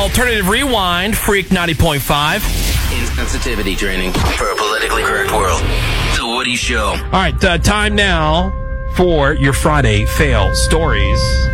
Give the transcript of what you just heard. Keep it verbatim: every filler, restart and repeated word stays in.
Alternative Rewind, Freak ninety point five. Insensitivity training for a politically correct world. The Woody Show. All right, uh, time now for your Friday fail stories.